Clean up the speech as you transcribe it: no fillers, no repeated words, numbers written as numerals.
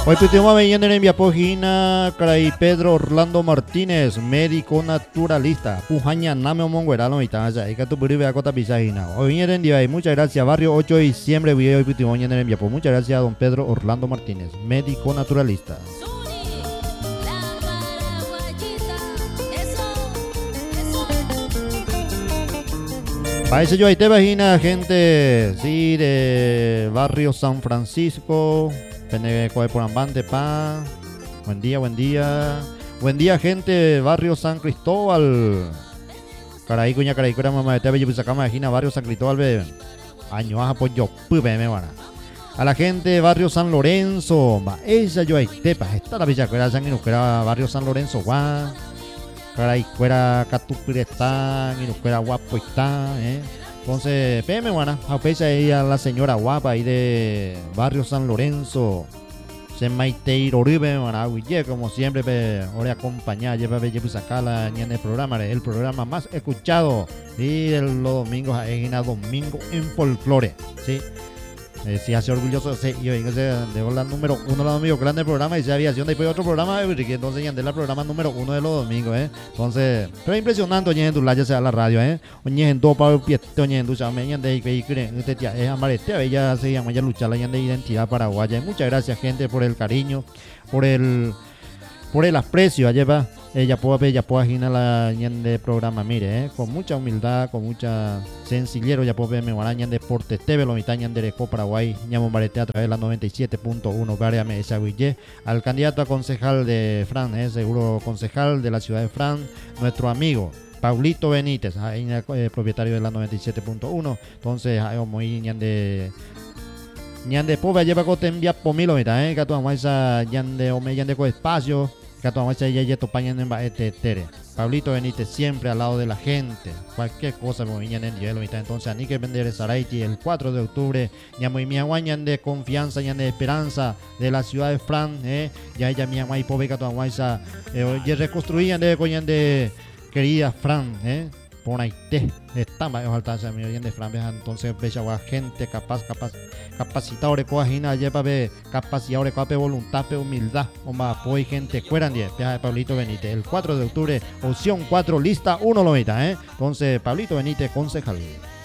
Hoy estamos viendo en mi página Caray Pedro Orlando Martínez, médico naturalista. Pujaña Name Mongueralo y Taza, y que tu puribe a cota pisagina. Hoy viene en día, muchas gracias. Barrio 8 de diciembre, hoy estamos en mi página. Muchas gracias a don Pedro Orlando Martínez, médico naturalista. Parece yo ahí te imagina gente, sí, de barrio San Francisco. Penecoe por ambante pa. Buen día, buen día. Buen día, gente, barrio San Cristóbal. Caray, cuña, caray, cuña, mamá de TV, yo pues acá me imagina barrio San Cristóbal, bebé. Año baja por yo, pupe, me van a la gente de barrio San Lorenzo. Va, esa yo ahí tepa, está la villa que era San Inuquera, barrio San Lorenzo, guau. Caray, cuera Catupirestán, Inuquera guapo está, Entonces, PM, buena, apecha ahí a la señora guapa ahí de barrio San Lorenzo. Se maiteiro ribe, buena, como siempre, ahora acompañar, lleva pues acá en el programa más escuchado y de los domingos, en domingo en folclore, ¿sí? Sí, hace orgulloso, sí, yo de la número uno de los domingos, grande programa, y se aviación, después otro programa, entonces ya el programa número uno de los domingos, entonces, pero impresionante, oye, en tu laya sea la radio, oye, en todo para el pie, oye, en tu chame, en de que usted ya es amarete, ella se llama ya luchar la de identidad paraguaya, muchas gracias, gente, por el cariño, por el aprecio, allá va. Ella puede imaginar la de programa, mire, con mucha humildad, con mucha sencillez, ya puede verme guaraña de Deportes TV, lo mitad de Reco Paraguay, ñamo barete a través de la 97.1, váriame esa guille, al candidato a concejal de Fran, seguro concejal de la ciudad de Fran, nuestro amigo Paulito Benítez, propietario de la 97.1, entonces, muy ñande pobre lleva cote envía pomilo, mira, que tu amaisa ñande o me ñande con espacio. Pablito Benítez siempre al lado de la gente, cualquier cosa entonces ni que vender Saraiti el 4 de octubre ñamo y mi aguañan de confianza y de esperanza de la ciudad de Fran, ya ella mi aguay pobre que tu amaisa y reconstruían de coñan de querida Fran, por ahí te está más alta mi de Fran, entonces veía gente capacitada de coagina lleva de capacidad de cape voluntad de humildad o más apoyo gente cueran de Pablito Benítez el 4 de octubre opción 4 lista 1 lo meta, entonces Pablito Benítez concejal.